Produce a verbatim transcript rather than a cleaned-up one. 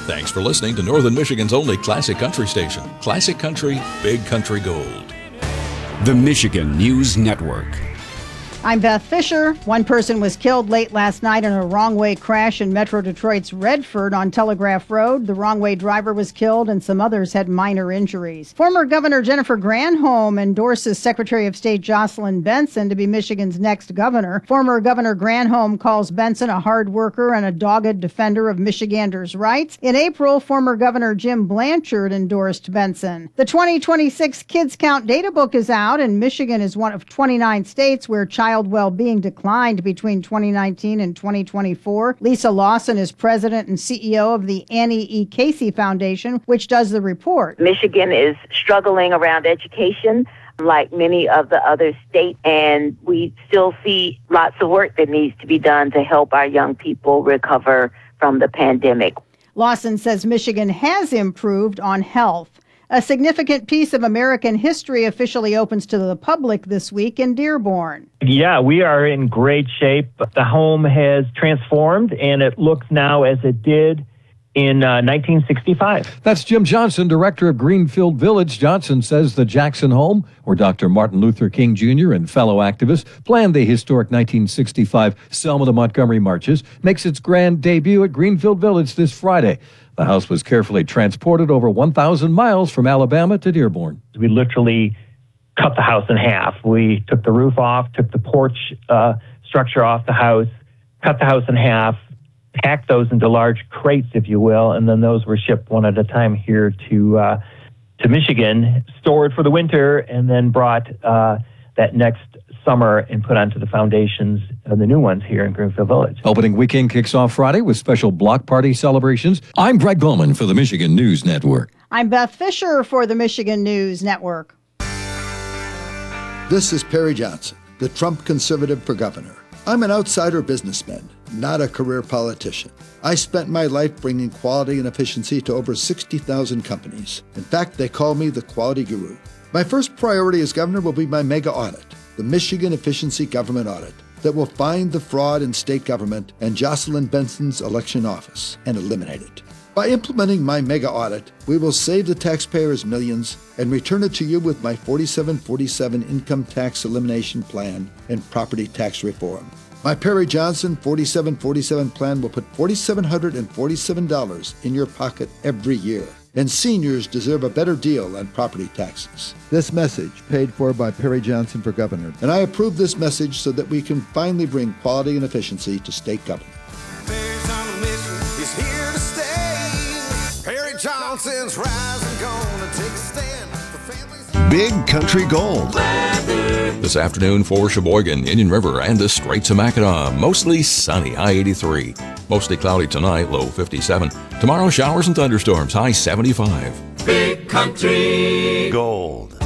Thanks for listening to Northern Michigan's only classic country station, Classic Country, Big Country Gold. The Michigan News Network. I'm Beth Fisher. One person was killed late last night in a wrong-way crash in Metro Detroit's Redford on Telegraph Road. The wrong-way driver was killed and some others had minor injuries. Former Governor Jennifer Granholm endorses Secretary of State Jocelyn Benson to be Michigan's next governor. Former Governor Granholm calls Benson a hard worker and a dogged defender of Michiganders' rights. In April, former Governor Jim Blanchard endorsed Benson. The twenty twenty-six Kids Count data book is out, and Michigan is one of twenty-nine states where child Child well-being declined between twenty nineteen and twenty twenty-four. Lisa Lawson is president and C E O of the Annie E. Casey Foundation, which does the report. Michigan is struggling around education like many of the other states, and we still see lots of work that needs to be done to help our young people recover from the pandemic. Lawson says Michigan has improved on health. A significant piece of American history officially opens to the public this week in Dearborn. Yeah, we are in great shape. The home has transformed, and it looks now as it did in uh, nineteen sixty-five. That's Jim Johnson, director of Greenfield Village. Johnson says the Jackson home, where Doctor Martin Luther King Junior and fellow activists planned the historic nineteen sixty-five Selma to Montgomery marches, makes its grand debut at Greenfield Village this Friday. The house was carefully transported over one thousand miles from Alabama to Dearborn. We literally cut the house in half. We took the roof off, took the porch uh, structure off the house, cut the house in half, packed those into large crates, if you will, and then those were shipped one at a time here to uh, to Michigan, stored for the winter, and then brought uh, that next summer and put onto the foundations of the new ones here in Greenfield Village. Opening weekend kicks off Friday with special block party celebrations. I'm Greg Bowman for the Michigan News Network. I'm Beth Fisher for the Michigan News Network. This is Perry Johnson, the Trump conservative for governor. I'm an outsider businessman, not a career politician. I spent my life bringing quality and efficiency to over sixty thousand companies. In fact, they call me the quality guru. My first priority as governor will be my mega audit, the Michigan Efficiency Government Audit, that will find the fraud in state government and Jocelyn Benson's election office and eliminate it. By implementing my mega audit, we will save the taxpayers millions and return it to you with my forty-seven forty-seven income tax elimination plan and property tax reform. My Perry Johnson forty-seven forty-seven plan will put four thousand seven hundred forty-seven dollars in your pocket every year. And seniors deserve a better deal on property taxes. This message paid for by Perry Johnson for governor. And I approve this message so that we can finally bring quality and efficiency to state government. Perry's on a mission, he's here to stay. Perry Johnson's rising, gonna take a stand for families. Big Country Gold. This afternoon for Sheboygan, Indian River, and the Straits of Mackinac. Mostly sunny, high eighty-three. Mostly cloudy tonight, low fifty-seven. Tomorrow, showers and thunderstorms, high seventy-five. Big Country Gold.